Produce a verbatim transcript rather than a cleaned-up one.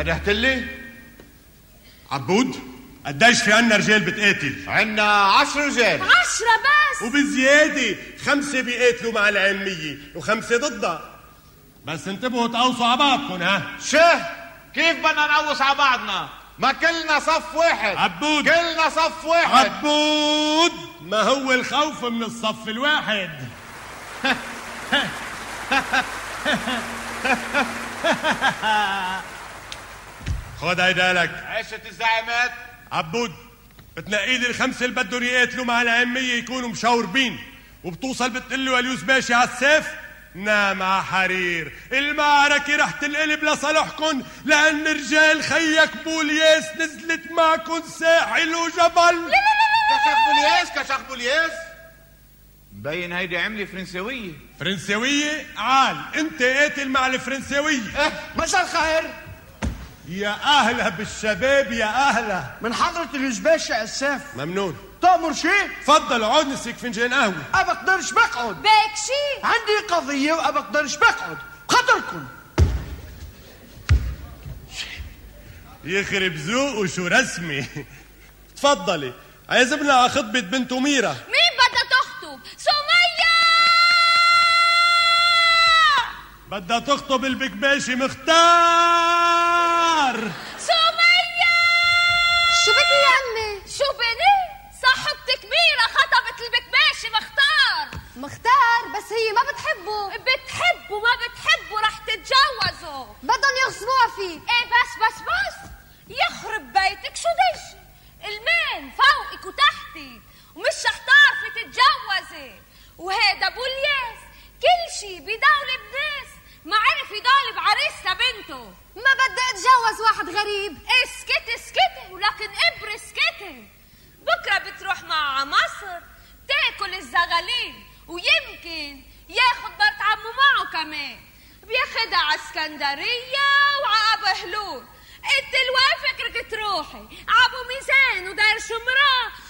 ندهتلي؟ عبود قديش في عنا رجال بتقاتل؟ عنا عشر رجال. عشرة بس؟ وبزيادة خمسة بيقاتلوا مع العامية وخمسة ضدها. بس انتبهوا تقوصوا على بعضكم. ها شه كيف بدنا نقوص على بعضنا؟ ما كلنا صف واحد. عبود كلنا صف واحد. عبود ما هو الخوف من الصف الواحد. خد هيدالك. عشت الزعيمات. عبود بتنقي لي الخمسه اللي بدهم يقاتلوا مع العاميه يكونوا مشاوربين، وبتوصل بتقول له اليوس باشا على السيف نام على حرير. المعركه رح تنقلب لصالحكم لان رجال خيك بولياس نزلت معكم ساحل وجبل. كشخ بولياس كشخ بولياس. مبين هيدي عملة فرنساوية. فرنساوية؟ عال انت قاتل مع الفرنساوية. اه مساء الخير. يا اهلا بالشباب يا اهلا. من حضرة الجباشة السيف. ممنون. تأمر شيء؟ تفضل اقعد نسيك فنجان قهوة. أبقدرش بقعد. بيك شي عندي قضية وأبقدرش بقعد بخاطركم. يخرب ذوقه شو رسمي. تفضلي عازمنا على خطبة بنت أميرة. مين بدها تخطب؟ سمية بدها تخطب البكباشي مختار. سمية شو بدي يا أمي؟ شو بني؟ صاحبتي كبيرة خطبت البكباشي مختار. مختار بس هي ما بتحبه. بتحبه ما بتحبه رح تتجوزه. بدهم يغصبوها فيه. ايه بس بس بس يخرب بيتك شو دش المين فوقك وتحتي ومش رح تعرفي تتجوزي. وهيدا بولياس كل شي بدولة بناس ما عرف يضل بعريسة بنته. ما بدي اتجوز واحد غريب. اسكتي اسكتي ولكن ابري اسكتي. بكره بتروح معه على مصر تاكل الزغاليل ويمكن ياخد مرت عمو معه كمان. بياخدها على اسكندرية وعلى ابو هلول. انت الوين فكرك تروحي؟ ابو ميزان ودار شمراه